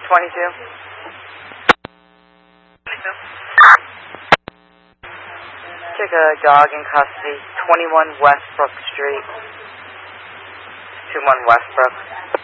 22. Take a dog in custody, 21 Westbrook Street. 21 Westbrook.